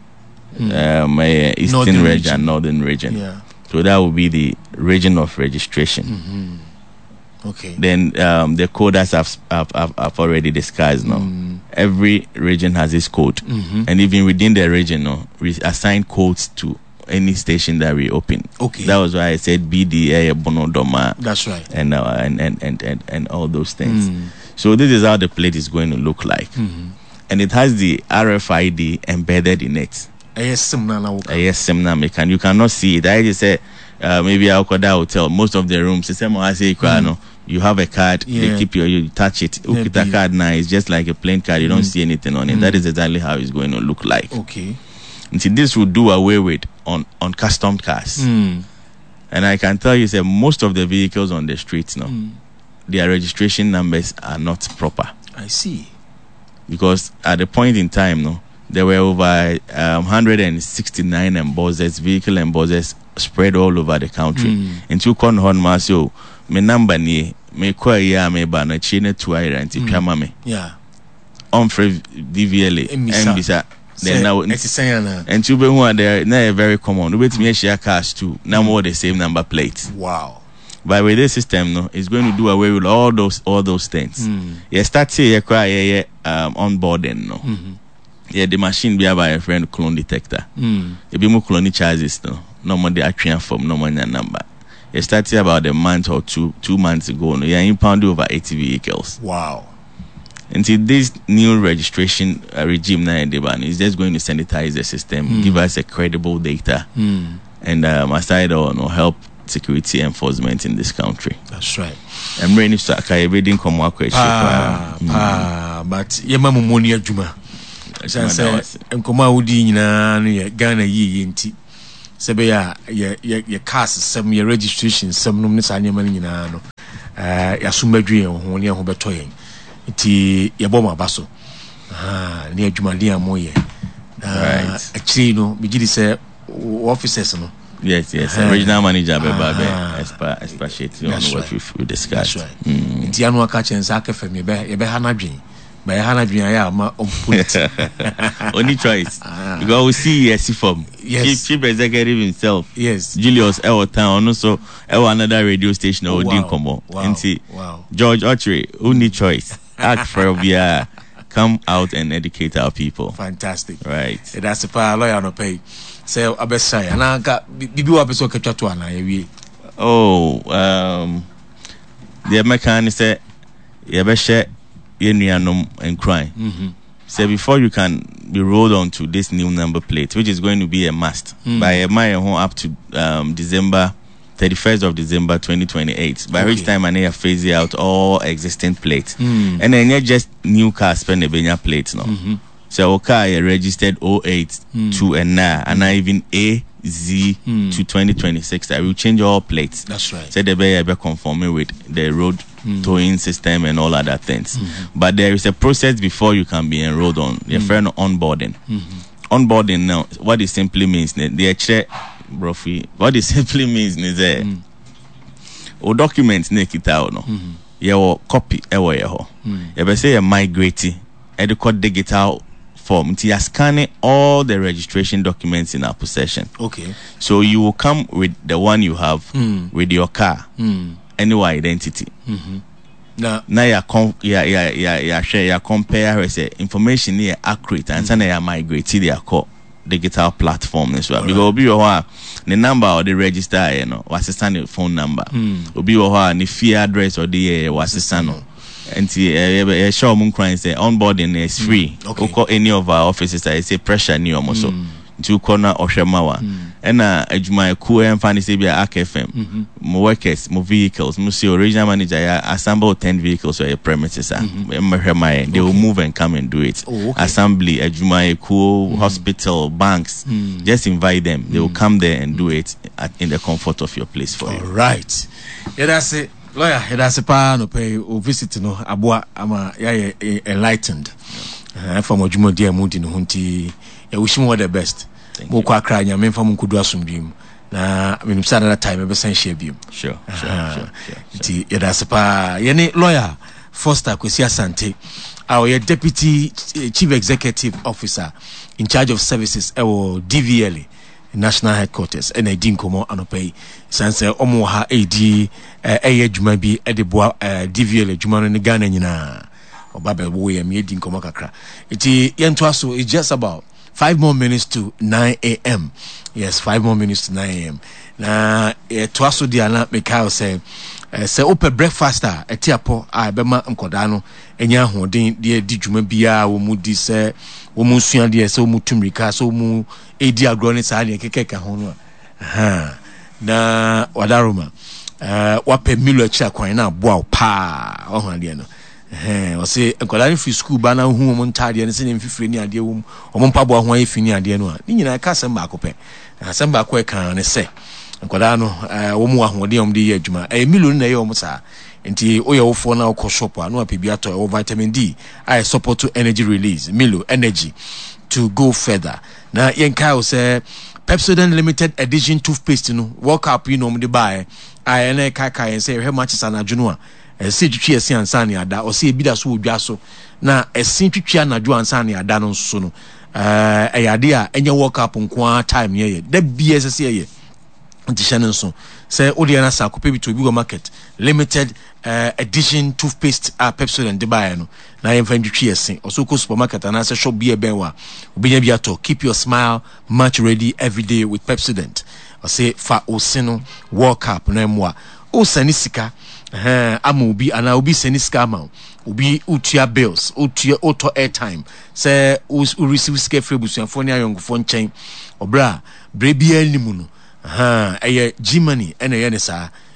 Um, uh, Eastern Northern region, region. Northern region. Yeah. So that would be the region of registration. Mm-hmm. Okay. Then um, the code as I've, I've, I've, I've already discussed now. Mm. Every region has its code. Mm-hmm. And even within the region, no, we assign codes to any station that we open. Okay. That was why I said B D A, Bono Doma, That's right. and, uh, and, and, and, and, and all those things. Mm. So this is how the plate is going to look like. Mm-hmm. And it has the R F I D embedded in it. Yes, similar now. Uh, yes, seminar can you cannot see it. I just say uh, maybe I'll call that hotel. Most of the rooms, the same I say, mm. you have a card, Yeah. they keep your, you touch it. Yeah, Ukita be- card now is just like a plain card. You don't Mm. see anything on it. Mm. That is exactly how it's going to look like. Okay. And see, this will do away with on on custom cars. Mm. And I can tell you, say most of the vehicles on the streets now, Mm. their registration numbers are not proper. I see. Because at the point in time, no, there were over um, one hundred sixty-nine embossers, vehicle embossers spread all over the country. Mm. And you can hold my so me number ni me kwa ya me ba na chine to ira anti Mm. twama me Yeah. on free D V L A Emisa. and bisa then now It's saying na. and you be who are there na very common. We me share cars too. Now more the same number plate. Wow. But with this system, no, it's going to do away with all those all those things. Mm. Yeah, start here, yeah, yeah, um, onboarding, no. Mm-hmm. Yeah, the machine be by a friend clone detector. Mm. It be more clone charges, no. No more the actual form, no more your number. It started about a month or two two months ago. No, yeah, impounded over eighty vehicles. Wow. Until this new registration uh, regime now is just going to sanitize the system, Mm. give us a credible data, Mm. and um, aside or no help security enforcement in this country. That's right. I'm ready to start reading come work Ah, ah, but yema mumoni adwuma. Sanse nkoma wudi nyina no ye Ghana yi yenti sebe ya ye ye cast sem ye registration sem no ne sanye man nyina no eh ya sumadwe ho ne ho beto yen nti ye bom abaso ah ne adwumade amoye right actually no bigidi say officers no yes yes uh, regional manager beba be expa expatiate on what we we discussed nti anu aka chensa aka fam ye be ye be hanadwen by hanadwen ya ma opponent only choice because we see yes from yes. chief, chief executive himself yes Julius Ewotan also Ewo another radio station or din komo nti George Ochre only choice act for via come out and educate our people. Fantastic. Right. That's the power lawyer no pay. Say abesai ana ka bibi wa beso ketwa to ana ye. Oh, um the mechanic say ye be share ye nuanom and cry. Mhm. Say before you can be rolled on to this new number plate, which is going to be a must mm. by a mile home up to um December thirty-first of December twenty twenty-eight, by okay. which time I need to phase out all existing plates. Mm. And then you just new car spend a benya plates no. Mm-hmm. So okay, registered oh eight mm. to and now and I even A Z mm. to twenty twenty-six. I will change all plates. That's right. So they be be conforming with the road mm. towing system and all other things. Mm-hmm. But there is a process before you can be enrolled on. Your mm. friend onboarding. Mm-hmm. Onboarding now, what it simply means, the actual Brofi, what it simply means is that mm. o documents ne kita no mm-hmm. your copy ewo ye ho mm. you be say you migrate educate digital form until you scan all the registration documents in our possession. Okay, so you will come with the one you have mm. with your car mm. and your identity. Mm-hmm. Now, now you com- yeah yeah yeah yeah share you compare say information here accurate and mm. then you migrate to their core digital platform as well. Because obi wo the number or the register you know was the phone number obi wo the fee address or the was the no and eh show mun crying say onboarding is free. Okay. Call any of our offices I say pressure ni omo so to corner ohwemawa and na adwuma ku en fan say be A K F M mo workers mo vehicles mo see original manager ya assemble ten vehicles or premises ah they will move and come and do it. Oh, okay. Assembly adwuma ku mm. hospital banks mm. just invite them they mm. will come there and do it at, in the comfort of your place for all you. All right, yeah, that's it. Lawyer, yeah, that's a pa no pay o visit no aboa ama ya enlightened uh, from ojumo dia mudi no hunti ya wish you all the best. Mo kwa kra nya memfa mu kudu asomdwem na menim sa na time be san share biom. Sure, sure, uh, sure, sure. Ti ya that's pa ye ni lawyer Foster Kwesi Asante, our deputy chief executive officer in charge of services or D V L national headquarters and I din komo anopay sanse omo ha edi eh adwuma bi e de boa D V L adwuma no ne Ghana nyina obabe wo ye me din komo kakra iti yento aso it's just about five more minutes to nine a.m. Yes, five more minutes to nine a.m. na e to aso dia na Mikael say say open breakfast a etiapo a be ma nkoda no enya hoden de di dwuma bia wo mu di say wo mu sua de say wo mu tumrika so mu edi agro ne sa de kekeka ho no ha na wadaroma eh wape milo achi akwan na aboa pa o ho de no eh o say nkoda ni free school ba na hu mo ntade ne se ne mfifire ni ade wo o mo mpabo ho ayi fini ade no a ni nyina ka sem ba akopɛ asem ba ko e kan ne se nkoda no eh wo mu ahode om de ye adwuma eh milo na ye om sa nti oye wo fo na wo shop a no apebi ato wo vitamin D I support to energy release Milo energy to go further na yenka o say Pepsodent limited edition toothpaste no work up you know om de buy I na kai kai say he matches anadwo a e se twitwi ese ansa ne ada o se e bi da so odwa so na ese twitwi anadwo ansa ne ada no so no eh ayade a enye work up nko time ye da bi ese se ye ntishan so say odiana sa ko pebi to bi go market limited uh, edition toothpaste a uh, Pepsodent de buy no na yem fan twitwi ese also ko supermarket and say shop bi e ben wa obinya bi ato keep your smile much ready every day with Pepsodent o say fa osino work up na mwa o sani sika eh ama obi ana obi sani sika ama obi utua bills utua auto airtime say o receive sika free busuafo ne ayongofo nchen obra bre bia nimu no ha eye Germany ene ye ne sa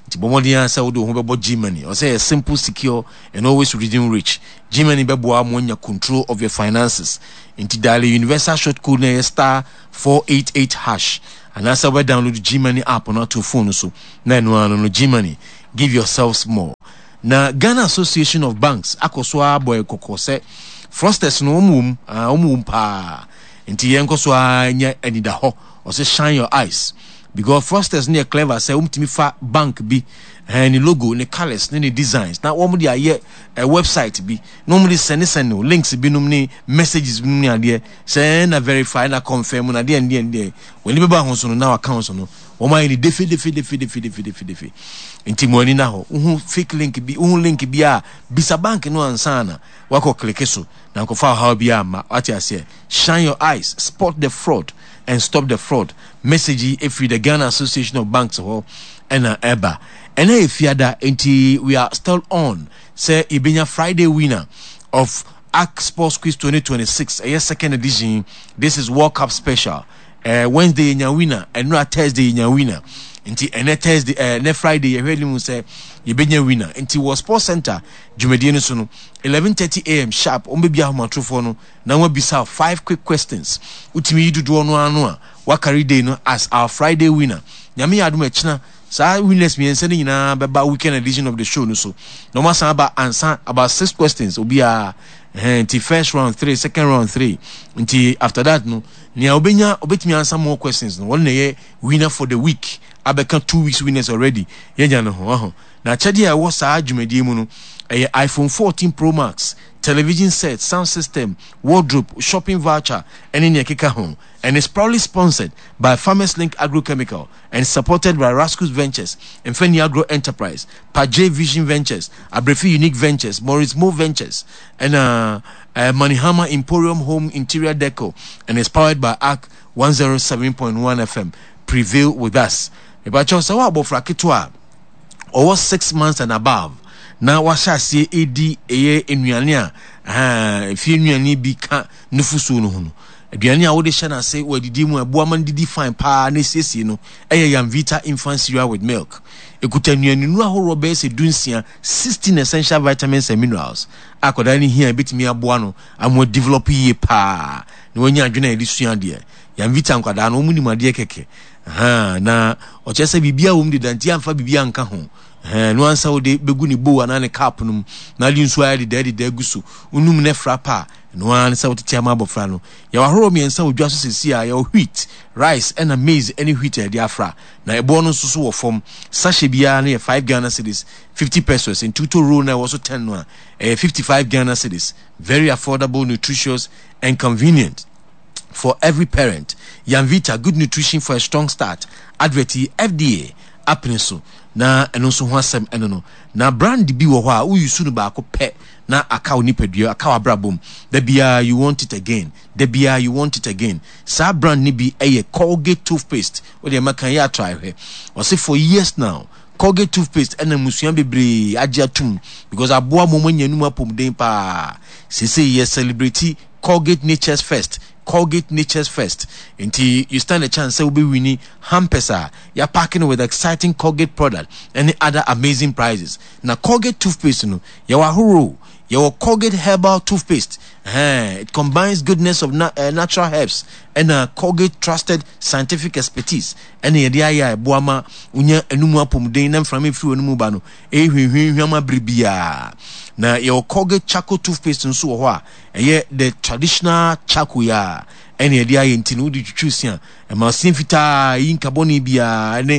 nti bomodia say wo do ho bebo G-Money or say a simple, secure and always redeem rich. G-Money bebo amonya control of your finances. Nti dial universal short code na star four eight eight hash and as we download the G-Money app on our two phone so na no no G-Money. Give yourselves more. Na Ghana Association of Banks akoswa boy koko say frosters no umum uh, umum pa nti yenko so anya anida ho or say shine your eyes because frosters near clever say umtimi fa bank bi any logo ne colors ne designs na wo dia ye a website bi normally send send no links bi num ni messages bi num ni ade say na verify na confirm na de ande ande when be ba ho so no na account so no wo ma ni defi defi defi defi defi defi defi nti mo ni na ho uhu fake link bi uhu link bi a bisa bank no ansana wako click so na ko fa how bi ama what you say shine your eyes spot the fraud and stop the fraud message if the Ghana Association of Banks ho and uh, eba and if you ada nti we are still on say ibenya Friday winner of A C Sports Quiz twenty twenty-six a second edition. This is World Cup special. Uh, Wednesday in your winner and not Thursday in your winner. Nti ene Thursday uh, ne Friday you heard him say you be your winner. Nti was Sports Center Jumediano so eleven thirty a m sharp on be ahomantofo no na wa bisa five quick questions. Utimi dudu no anu a wa carry day no as our Friday winner. Nyame adom echina sa winners me ense nyina beba weekend edition of the show no so. No ma san about answer about six questions obi a nti first round three, second round three. Nti after that no nia obenya obetimi answer more questions no one na winner for the week. Abeka two weeks winners already. Yenya no ho. Na chadi a wo sa adwumadi mu no eh, iPhone fourteen Pro Max, television set, sound system, wardrobe, shopping voucher, and in keka home. And it's proudly sponsored by Farmers Link Agrochemical and supported by Rascus Ventures, Infeni Agro Enterprise, Pajay Vision Ventures, Abrefi Unique Ventures, Morris Mo Ventures, and uh, uh, Manihama Emporium Home Interior Deco, and is powered by A C one oh seven point one F M. Prevail with us. But you saw about Frakitwa over six months and above. Now, what shall say A D A in Miania? Ah, if you need be Nufusuno. Aduane a wo de hye na say wadidi mu aboaman didi fine pa na siesie no eye yam vita infant cereal with milk ekuta nuaninu ahoro be se dunsia sixteen essential vitamins and minerals akoda ni hia betimi aboa no amo develop ye pa na wonya adwene edi sua de yam vita nkwada no mu ni made keke ha na o chese bibia wo mu de danti amfa bibia nka ho eh no ansa wo de begu ni bowa na ne cap num na li nso ayi de de de gusu unum ne frapa no ansa wo tete ama bofra no ya wahoro mi ensa odwa so sesi a ya wheat rice and a maize any wheat e de afra na ebo no nso so wo fom sachet bia na five Ghana cedis fifty pesos in tuto roll na was ten no eh fifty-five Ghana cedis very affordable, nutritious and convenient for every parent. Yamvita, good nutrition for a strong start. Adverti F D A apneso na eno so ho asem eno no na brand bi wo ho a uyusu no ba ko pe na aka oni pedua aka wabrabom da bia you want it again da bia you want it again sa brand ni bi eye Colgate toothpaste we dey makan ya try here o say for years now Colgate toothpaste ena musuan bebre agya tum because aboa momonya num apomden pa sese ye celebrity Colgate Nature's First. Colgate Nature's First. Until you stand a chance, will be winning hampesa. You're packing with exciting Colgate product and other amazing prizes. Now Colgate toothpaste, you know, you're a hero. Your Colgate herbal toothpaste. Uh, it combines goodness of na- uh, natural herbs and uh, Colgate trusted scientific expertise. And the idea boama unya enumu apomden nam from free enumu bano. Eh hwi hwi hwi bribia. Na your Colgate charcoal toothpaste nso ho a eh the traditional charcoal ya. And the idea intinu di chuchusia. E ma sin fita yin carboni bia ne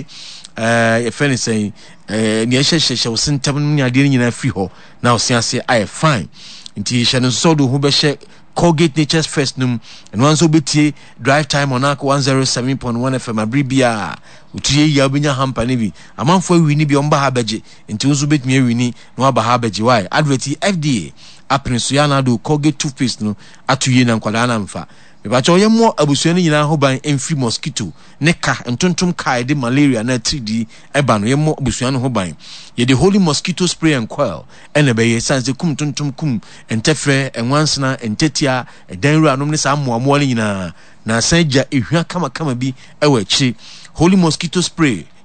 eh e fene say eh ni ehye hye wo sentem no ade nyina free ho na wo siase I fine nti hye no so do ho be hye Colgate Nature's First num and once obetie drive time on A C one oh seven point one F M abribia utie ya obenya hampa ne bi amanfo awini bi omba ha beje nti unso betimi awini no aba ha beje why adverti F D A aprinso ya na do Colgate toothpaste no atuye na nkwada na mfa Bacha oye mo abusuani nyina ho ban emfi mosquito ne ka entontom kai de malaria na three D eba no ye mo abusuani ho ban ye the holy mosquito spray and coil ene be ye sanse kum tontom kum entefre enwansena entetia edanru anom ne sa amoamo nyina na sanja ehwa kama kama bi ewa chi holy mosquito spray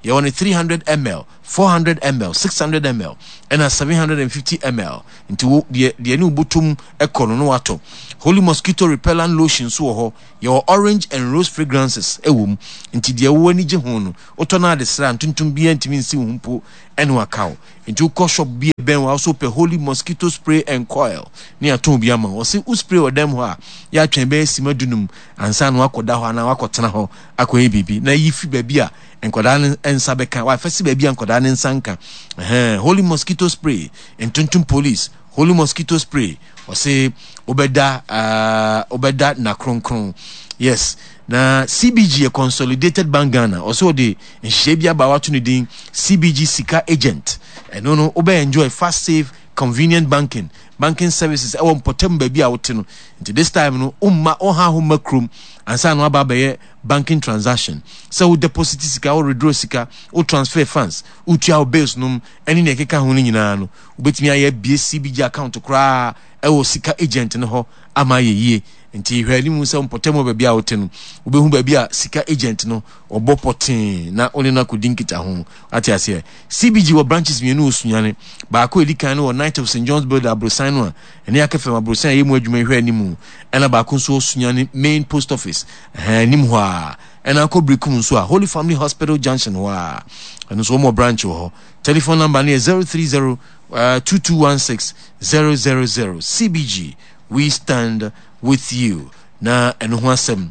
you want three hundred milliliters, four hundred milliliters, six hundred milliliters, and a seven hundred fifty milliliters into the the new butum economy. Holy mosquito repellent lotion so ho your orange and rose fragrances ewum into the wani je hono otona de sra tuntum bia ntimi nsi humpo eno akaw into ko shop bia ben wa also pe holy mosquito spray and coil ni aton bia ma o se u spray odem ho a ya twen be sima dunum ansa no akoda ho na akotena ho akoye bibi na yifi ba bia enkoda nsa beka wa fasi ba bia enkoda nsanka eh holy mosquito spray and tuntum police holy mosquito spray or say obeda uh obeda na kronkron. Yes, na C B G a consolidated bank Ghana also the nhebia ba watu ni din C B G Sika agent and no no obe enjoy fast, safe, convenient banking banking services e won potem ba bia wote no into this time no umma oha ho makrum ansa no aba be banking transaction so we deposit sika or withdraw sika or transfer funds utua o bills no eni ne keka ho ni nyina no obetimi aye B C B G account kra e wo sika agent no ho ama ye yie nti hwani mu se mpotemo ba bia wote no obehu ba bia sika agent no obopotin na oni na kodinkita ho ati ase C B G wo branches mienu osunyane ba ko edikan no Night of Saint John's Build Abrosan no eni akafem Abrosan ye mu adwuma hwani mu ena ba ko so osunyane main post office eh nim ho a ena ko brikum so a Holy Family Hospital Junction ho a eno so mo branch ho telephone number ni zero three zero two two one six zero zero zero. C B G, we stand with you. Na eno ho asem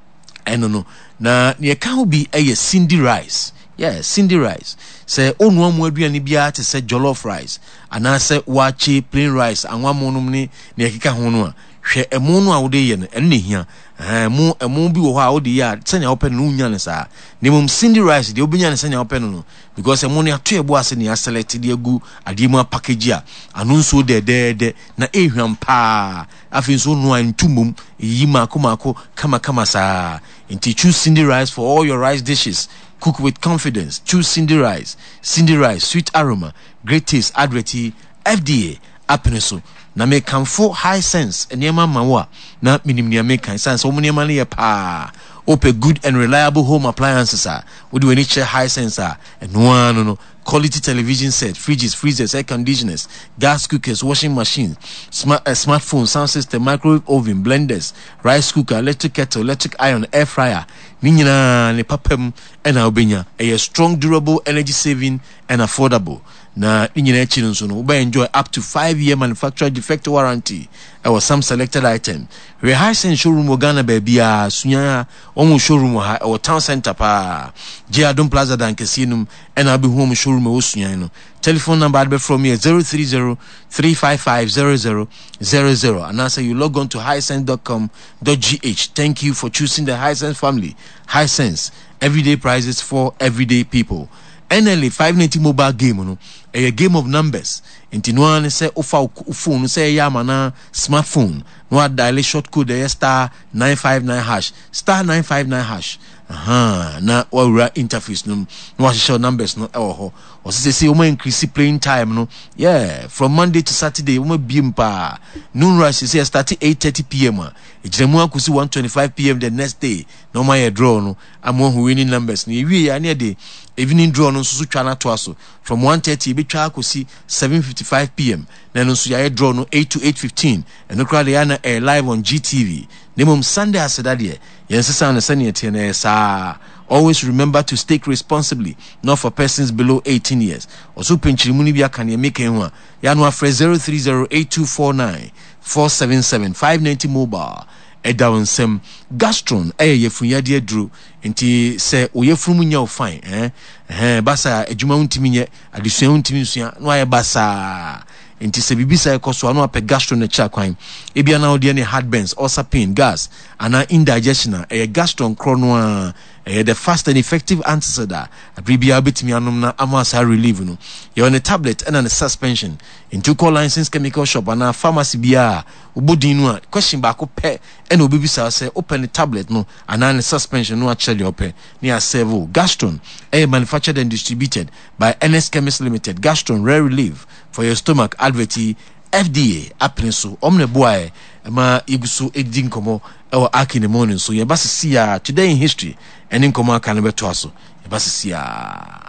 eno no na ne ka bi eye Cindy Rice. Yeah, Cindy Rice. Say onu amu aduane bia te say jollof rice ana say wache plain rice anwa monum ni ne ekeka ho no a hwe emu no a wode ye no eno ne hia eh mu emu bi wo ho a wode ya senya open no nya ne sa ne mum Cindy Rice de obinya ne senya open no because emu no ato ebo ase ne select de agu ade mu package a anu nso de de de na ehwam pa afin so no antumum yi mako mako kama kama sa inti choose Cindy Rice for all your rice dishes. Cook with confidence. Choose Cindy Rice. Cindy Rice, sweet aroma, great taste, adverti, F D A, apneso. Na me kamfo high sense. Enyema mawa. Na minim ni ame kan sense. Omu nyema ni pa. Ope good and reliable home appliances are. Would we need high sense are. And no no no. Quality television set, fridges, freezers, air conditioners, gas cookers, washing machines, smart uh, smartphone, sound system, microwave oven, blenders, rice cooker, electric kettle, electric iron, air fryer. Ninyina ne papem ena obenya. A strong, durable, energy saving and affordable. Na ninyina echi nso no we enjoy up to five year manufacturer defect warranty or some selected item. We high sense showroom Ghana baby a sunya omu showroom or town center pa Jadon Plaza dan Kesinum and I'll be home showroom osunya no. Telephone number I'll be from here zero three zero three five five zero zero zero zero and answer you log on to hisense dot com dot g h. Thank you for choosing the Hisense family. Hisense, everyday prices for everyday people. N L A five ninety mobile game no a game of numbers inti no an say ofa phone say ya mana smartphone no dial short code there star nine five nine hash star nine five nine hash aha na wura interface no no show numbers no e ho o say say o ma increase playing time no yeah from Monday to Saturday o ma biem pa noon rush say start eight thirty p m ejiremu akusi one twenty-five p m the next day no ma ye draw no amon who winning numbers ni wi ya na de evening draw no so twa na to aso from one thirty be twa akosi seven fifty-five p m na no so ya draw no eight to eight fifteen and no crowd ya na air live on G T V nemum Sunday asedade yensesa na sane tie na sa. Always remember to stake responsibly, not for persons below eighteen years. Also pinchirimu ni bia kan ye make enwa ya no afre zero three zero eight two four nine four seven seven five ninety mobile edawonsem gastron eh yefunyade aduro nti se oyefunu nya o fine eh eh basa adwuma untimi nye adesua untimi nsua no aye basa nti se bibisa ekoso ano ape gastron na cha kwan ebia na ode ne heartburns ulcer pain gas ana indigestion eh gastron chrono a eh the fast and effective answer that abribia betimi anom na amasa relieve no you on a tablet and on a suspension into call license chemical shop and a pharmacy bia ubodinu a question ba ko pe and obibisa say open the tablet no and on a suspension no actually open near servo gastron eh manufactured and distributed by N S Chemist Limited. Gastron rare relief for your stomach adverti F D A apneso omne boy ma igusu edin komo e aki in the morning so ye basi sia today in history and in komo aka na beto aso ye basi sia.